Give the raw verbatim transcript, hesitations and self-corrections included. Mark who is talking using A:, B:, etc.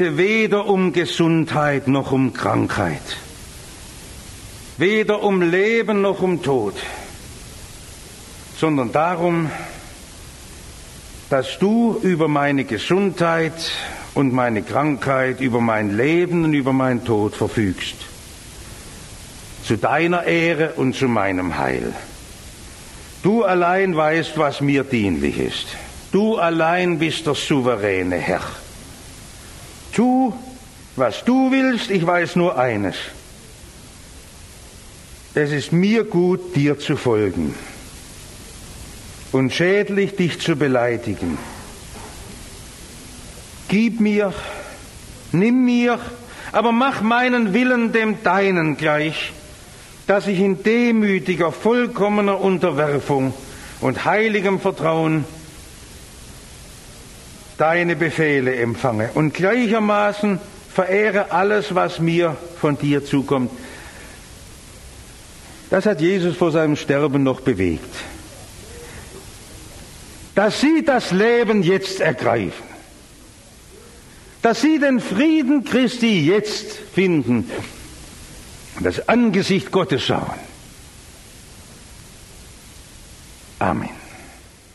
A: weder um Gesundheit noch um Krankheit, weder um Leben noch um Tod, sondern darum, dass du über meine Gesundheit und meine Krankheit, über mein Leben und über meinen Tod verfügst. Zu deiner Ehre und zu meinem Heil. Du allein weißt, was mir dienlich ist. Du allein bist der souveräne Herr. Tu, was du willst, ich weiß nur eines. Es ist mir gut, dir zu folgen und schädlich, dich zu beleidigen. Gib mir, nimm mir, aber mach meinen Willen dem Deinen gleich, dass ich in demütiger, vollkommener Unterwerfung und heiligem Vertrauen deine Befehle empfange und gleichermaßen verehre alles, was mir von dir zukommt. Das hat Jesus vor seinem Sterben noch bewegt. Dass sie das Leben jetzt ergreifen, dass sie den Frieden Christi jetzt finden, das Angesicht Gottes schauen. Amen.